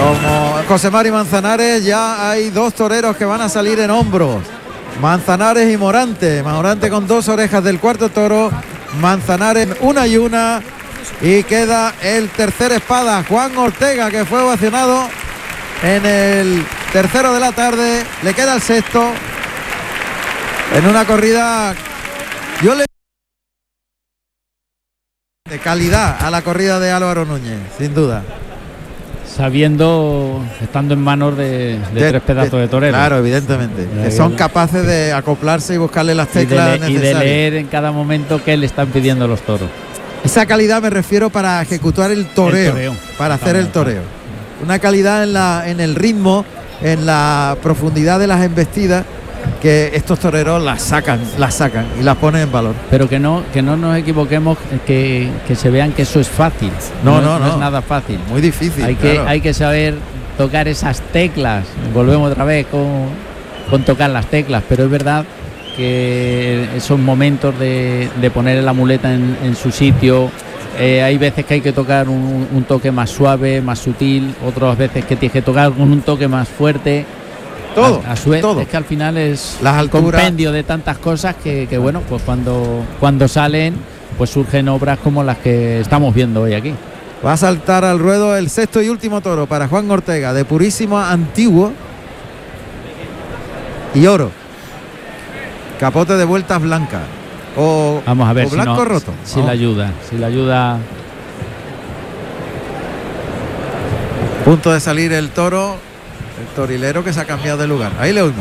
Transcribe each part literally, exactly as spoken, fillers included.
Como José Mari Manzanares, ya hay dos toreros que van a salir en hombros. Manzanares y Morante. Morante con dos orejas del cuarto toro. Manzanares una y una. Y queda el tercer espada, Juan Ortega, que fue ovacionado en el tercero de la tarde. Le queda el sexto. En una corrida, yo le de calidad a la corrida de Álvaro Núñez, sin duda. Sabiendo, estando en manos de, de, de tres pedazos de, de toreros. Claro, evidentemente. Que son capaces de acoplarse y buscarle las teclas y de, necesarias. Y de leer en cada momento qué le están pidiendo los toros. Esa calidad me refiero para ejecutar el toreo, el toreo. para hacer el toreo. Una calidad en, la, en el ritmo, en la profundidad de las embestidas, que estos toreros las sacan, las sacan y las ponen en valor. Pero que no, que no nos equivoquemos, que, que se vean que eso es fácil. No, no, no, no, no es nada fácil. Muy difícil. Hay claro. que, hay que saber tocar esas teclas. Volvemos otra vez con, con tocar las teclas, pero es verdad que esos momentos de, de poner la muleta en, en su sitio, eh, hay veces que hay que tocar un, un toque más suave, más sutil, otras veces que tienes que tocar con un toque más fuerte. Todo, a, a su vez, todo. Es que al final es Las un compendio de tantas cosas que, que bueno, pues cuando, cuando salen, pues surgen obras como las que estamos viendo hoy aquí. Va a saltar al ruedo el sexto y último toro para Juan Ortega, de purísimo antiguo y oro. Capote de vueltas blancas. O, Vamos a ver o blanco si no, roto. Si oh. la ayuda, si la ayuda. Punto de salir el toro, el torilero que se ha cambiado de lugar. Ahí le oímos.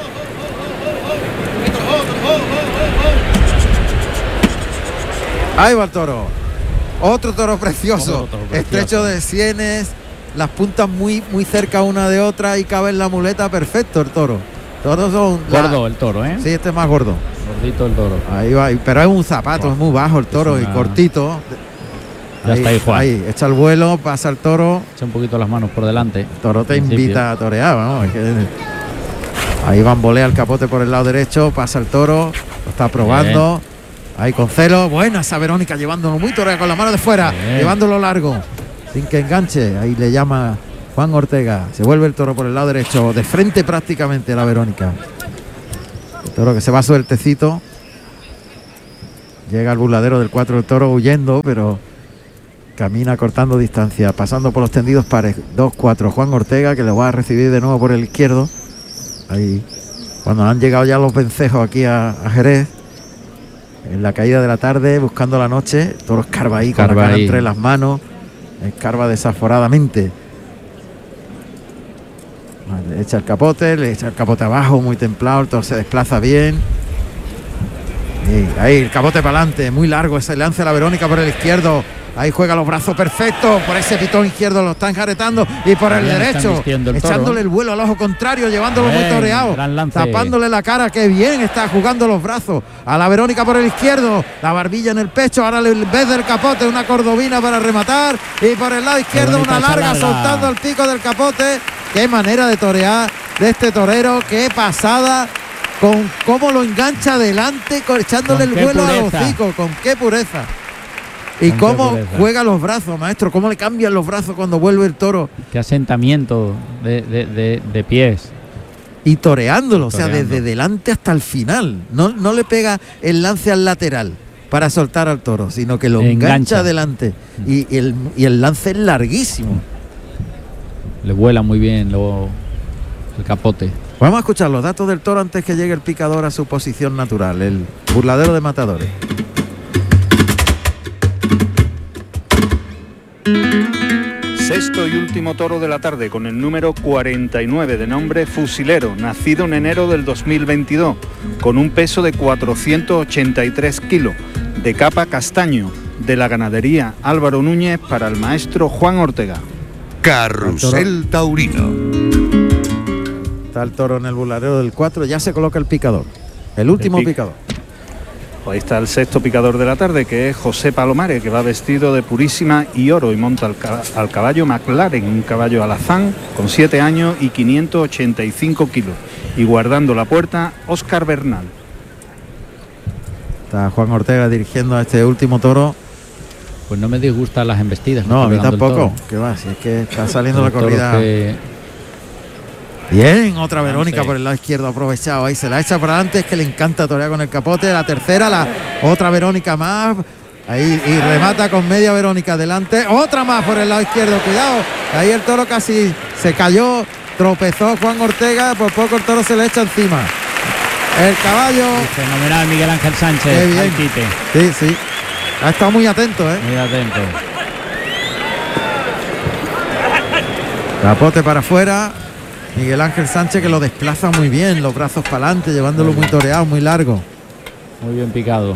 Ahí va el toro. Otro toro precioso. Otro toro precioso. Estrecho de sienes, las puntas muy, muy cerca una de otra y cabe en la muleta. Perfecto el toro. Todos son gordo la... el toro, ¿eh? Sí, este es más gordo. Gordito el toro. Ahí va, pero es un zapato, oh, es muy bajo el toro una... y cortito. Ya ahí, está ahí, Juan. Ahí, echa el vuelo, pasa el toro. Echa un poquito las manos por delante. El toro te invita a torear, ¿no? Es que... Ahí bambolea el capote por el lado derecho, pasa el toro, lo está probando. Bien. Ahí con celo, buena esa Verónica, llevándolo muy torea con la mano de fuera, bien. Llevándolo largo, sin que enganche. Ahí le llama Juan Ortega. Se vuelve el toro por el lado derecho, de frente prácticamente la Verónica. El toro que se va sueltecito. Llega al burladero del cuatro del toro huyendo, pero camina cortando distancia, pasando por los tendidos pares. dos cuatro, Juan Ortega, que lo va a recibir de nuevo por el izquierdo. Ahí, cuando han llegado ya los vencejos aquí a, a Jerez, en la caída de la tarde, buscando la noche, toro escarba ahí, con la cara entre las manos, escarba desaforadamente. Le echa el capote, le echa el capote abajo, muy templado, el toro se desplaza bien. Y ahí, el capote para adelante, muy largo, ese lance a la Verónica por el izquierdo. Ahí juega los brazos perfectos, por ese pitón izquierdo lo está enjaretando y por el derecho, el echándole el vuelo al ojo contrario, llevándolo bien, muy toreado, tapándole la cara. Qué bien está jugando los brazos a la Verónica por el izquierdo, la barbilla en el pecho, ahora en vez del capote una cordobina para rematar y por el lado izquierdo una larga, larga soltando el pico del capote. Qué manera de torear de este torero, qué pasada, con cómo lo engancha adelante, echándole el vuelo al hocico, con qué pureza. Y cómo juega los brazos, maestro, cómo le cambian los brazos cuando vuelve el toro. Qué asentamiento de, de, de, de pies. Y toreándolo, o sea, desde delante hasta el final. No, no le pega el lance al lateral para soltar al toro, sino que lo engancha, engancha adelante. Y, y, el, y el lance es larguísimo. Le vuela muy bien lo, el capote. Vamos a escuchar los datos del toro antes que llegue el picador a su posición natural, el burladero de matadores. Sexto y último toro de la tarde con el número cuarenta y nueve, de nombre Fusilero, nacido en enero del dos mil veintidós, con un peso de cuatrocientos ochenta y tres kilos, de capa castaño, de la ganadería Álvaro Núñez, para el maestro Juan Ortega. Carrusel Taurino. Está el toro en el burladero del cuatro, ya se coloca el picador, el último el pic picador. Ahí está el sexto picador de la tarde, que es José Palomares, que va vestido de purísima y oro y monta al, al caballo McLaren, un caballo alazán con siete años y quinientos ochenta y cinco kilos. Y guardando la puerta, Óscar Bernal. Está Juan Ortega dirigiendo a este último toro Pues no me disgustan las embestidas. No, a mí tampoco. Que va, si es que está saliendo el la corrida. Que... Bien, otra Verónica no sé. por el lado izquierdo aprovechado. Ahí se la echa por adelante, es que le encanta torear con el capote. La tercera, la otra Verónica más. Ahí y remata con media Verónica delante. Otra más por el lado izquierdo, cuidado. Ahí el toro casi se cayó, tropezó Juan Ortega, por poco el toro se le echa encima. El caballo. Fenomenal Miguel Ángel Sánchez. Qué bien. Al quite. Sí, sí. Ha estado muy atento, ¿eh? Muy atento. Capote para afuera. Miguel Ángel Sánchez que lo desplaza muy bien, los brazos para adelante, llevándolo muy toreado, muy largo. Muy bien picado.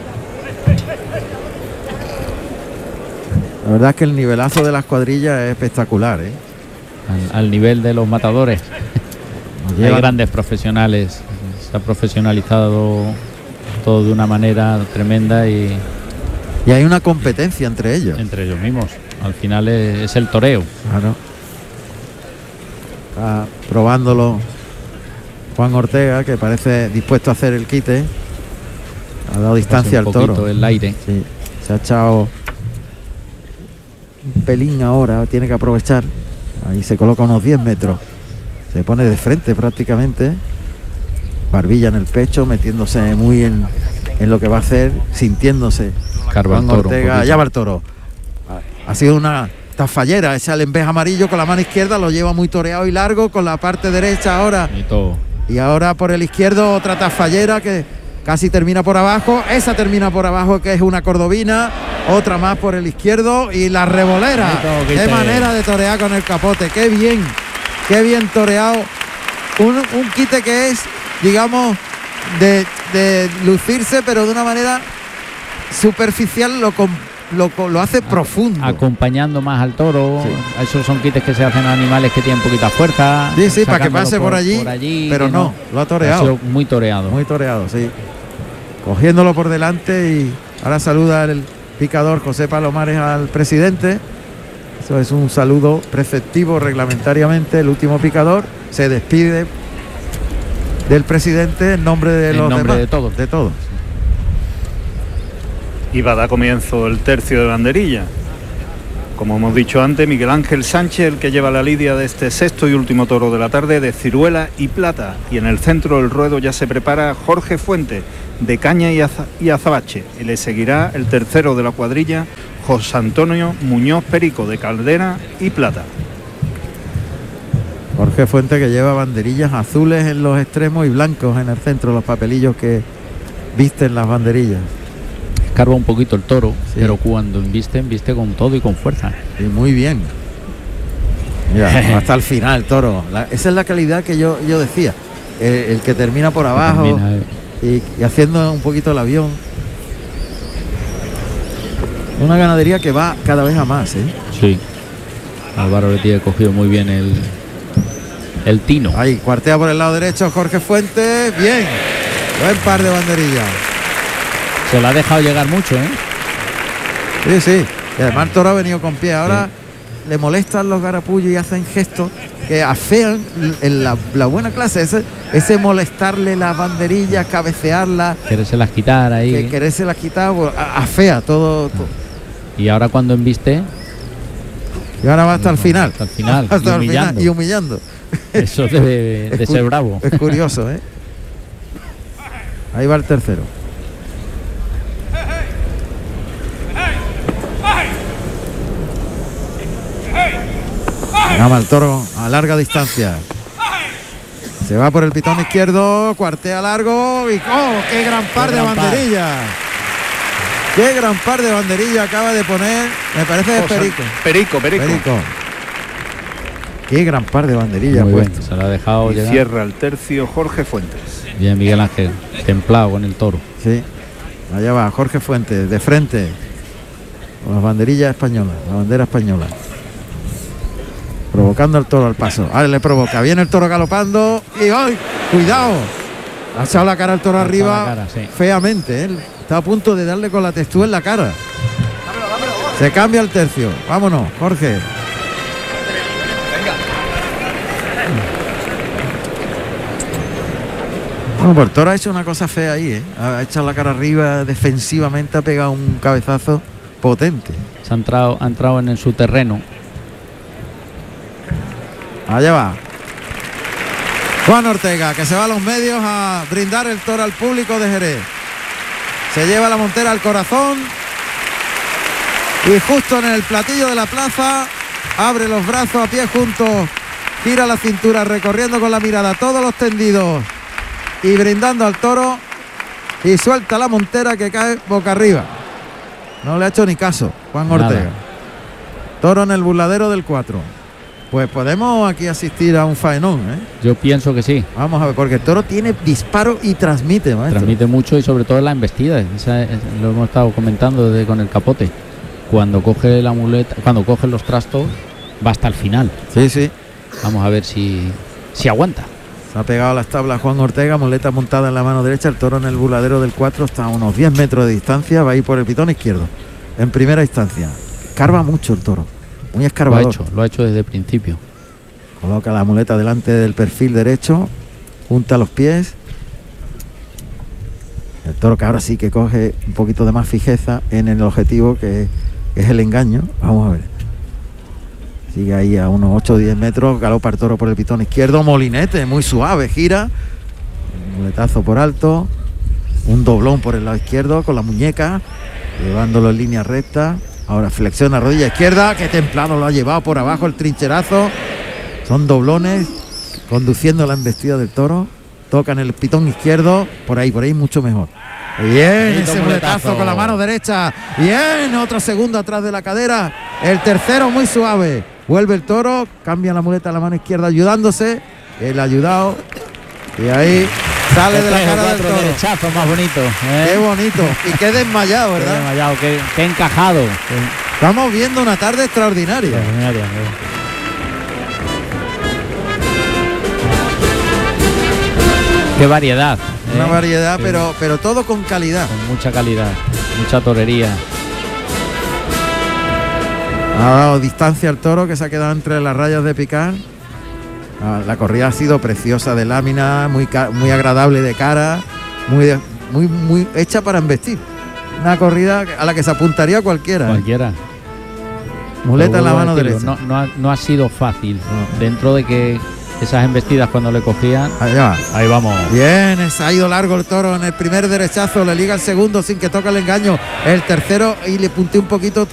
La verdad es que el nivelazo de las cuadrillas es espectacular, ¿eh? Al, al nivel de los matadores. Hay Llevan... grandes profesionales. Se ha profesionalizado todo de una manera tremenda y... Y hay una competencia entre ellos. Entre ellos mismos. Al final es, es el toreo. Claro. Está probándolo Juan Ortega, que parece dispuesto a hacer el quite. Ha dado distancia al toro. El aire. Sí. Se ha echado un pelín ahora, tiene que aprovechar. Ahí se coloca unos diez metros. Se pone de frente prácticamente. Barbilla en el pecho, metiéndose muy en, en lo que va a hacer, sintiéndose. Carva Juan el toro, Ortega, allá va el toro. Ha sido una tafallera, ese alembeje amarillo con la mano izquierda, lo lleva muy toreado y largo, con la parte derecha ahora. Y todo. Y ahora por el izquierdo otra tafallera que casi termina por abajo. Esa termina por abajo, que es una cordobina. Otra más por el izquierdo y la revolera. Qué manera de torear con el capote. Qué bien, qué bien toreado. Un, un quite que es, digamos, de, de lucirse, pero de una manera superficial, lo, lo, lo hace profundo. Acompañando más al toro. Sí. Esos son quites que se hacen a animales que tienen poquita fuerza. Sí, sí, para que pase por, por, allí, por allí. pero no, no, lo ha toreado. Ha sido muy toreado. Muy toreado, sí. Cogiéndolo por delante y ahora saluda el picador José Palomares al presidente. Eso es un saludo preceptivo reglamentariamente. El último picador se despide del presidente en nombre de en los nombre demás, de todos. de todos. Y va a dar comienzo el tercio de banderilla. Como hemos dicho antes, Miguel Ángel Sánchez, el que lleva la lidia de este sexto y último toro de la tarde, de ciruela y plata. Y en el centro del ruedo ya se prepara Jorge Fuente, de caña y, aza y azabache. Y le seguirá el tercero de la cuadrilla, José Antonio Muñoz Perico, de caldera y plata. Jorge Fuente, que lleva banderillas azules en los extremos y blancos en el centro, los papelillos que visten las banderillas. Escarba un poquito el toro, sí. Pero cuando invisten, viste con todo y con fuerza. Y muy bien. Mira, hasta el final, toro. La, esa es la calidad que yo, yo decía. El, el que termina por abajo termina, eh. y, y haciendo un poquito el avión. Una ganadería que va cada vez a más, ¿eh? Sí. Álvaro le tiene cogido muy bien el, el tino. Ahí, cuartea por el lado derecho Jorge Fuentes. Bien. Buen par de banderillas. Se la ha dejado llegar mucho, ¿eh? Sí, sí. Y además el toro ha venido con pie. Ahora sí. Le molestan los garapullos y hacen gestos que afean en la, la buena clase. Ese, ese molestarle las banderillas, cabecearlas. Quererse las quitar ahí. Que quererse las quitar, pues, afea todo, todo. Y ahora cuando embiste. Y ahora va hasta el final. Hasta el final. hasta y, el humillando. final y humillando. Eso debe de ser bravo. Es curioso, ¿eh? Ahí va el tercero. Gama el toro a larga distancia. Se va por el pitón izquierdo, cuartea largo y ¡oh! ¡Qué gran par de banderillas! ¡Qué gran par de banderillas acaba de poner! Me parece que es Perico. Perico, Perico. Perico. ¡Qué gran par de banderillas! Muy Puesto. bien, se la ha dejado y llegar. Cierra el tercio Jorge Fuentes. Bien, Miguel Ángel, templado con el toro. Sí, allá va Jorge Fuentes, de frente, con las banderillas españolas, la bandera española. Provocando al toro al paso. Ahora le provoca. Viene el toro galopando. Y ¡ay! ¡Cuidado! Ha echado la cara al toro arriba cara, sí. feamente. ¿eh? Está a punto de darle con la textura en la cara. Se cambia el tercio. Vámonos, Jorge. Bueno, pues el toro ha hecho una cosa fea ahí, ¿eh? Ha echado la cara arriba defensivamente, ha pegado un cabezazo potente. Se ha entrado, ha entrado en, en su terreno. Allá va Juan Ortega, que se va a los medios a brindar el toro al público de Jerez. Se lleva la montera al corazón y justo en el platillo de la plaza abre los brazos a pie juntos, gira la cintura, recorriendo con la mirada todos los tendidos y brindando al toro, y suelta la montera que cae boca arriba. No le ha hecho ni caso Juan Ortega. Nada. Toro en el burladero del cuatro. Pues podemos aquí asistir a un faenón, ¿eh? Yo pienso que sí. Vamos a ver, porque el toro tiene disparo y transmite, maestro. Transmite mucho, y sobre todo en la embestida. Esa es, lo hemos estado comentando desde con el capote. Cuando coge la muleta, cuando coge los trastos, va hasta el final. Sí, sí. Vamos a ver si, si aguanta. Se ha pegado a las tablas Juan Ortega, muleta montada en la mano derecha. El toro en el burladero del cuatro está a unos diez metros de distancia. Va a ir por el pitón izquierdo en primera instancia. Escarba mucho el toro, muy escarbador. Lo ha hecho, lo ha hecho desde el principio. Coloca la muleta delante del perfil derecho, junta los pies. El toro que ahora sí que coge un poquito de más fijeza en el objetivo, que, que es el engaño. Vamos a ver. Sigue ahí a unos ocho o diez metros, galopa el toro por el pitón izquierdo, molinete, muy suave, gira. Un muletazo por alto, un doblón por el lado izquierdo con la muñeca, llevándolo en línea recta. Ahora flexiona rodilla izquierda, que templado lo ha llevado por abajo el trincherazo. Son doblones, conduciendo la embestida del toro. Tocan el pitón izquierdo, por ahí, por ahí mucho mejor. Bien, ese muletazo con la mano derecha. Bien, otro segundo atrás de la cadera. El tercero muy suave. Vuelve el toro, cambia la muleta a la mano izquierda ayudándose. El ayudado. Y ahí sale de la cara del toro. Derechazo más bonito, ¿eh? Qué bonito. Y qué desmayado, ¿verdad? Qué desmayado, qué, qué encajado. Estamos viendo una tarde extraordinaria. Extraordinaria, ¿eh? Qué variedad. Una ¿eh? variedad, sí. pero, pero todo con calidad. Con mucha calidad, mucha torería. Ha dado distancia al toro, que se ha quedado entre las rayas de picar. Ah, la corrida ha sido preciosa de lámina, muy, muy agradable de cara, muy, muy, muy hecha para embestir. Una corrida a la que se apuntaría cualquiera. Cualquiera. ¿eh? Muleta en la mano decirlo, derecha. No, no, ha, no ha sido fácil. No. Dentro de que esas embestidas cuando le cogían. Allá va. Ahí vamos. Bien, se ha ido largo el toro en el primer derechazo, le liga el segundo sin que toque el engaño. El tercero y le punté un poquito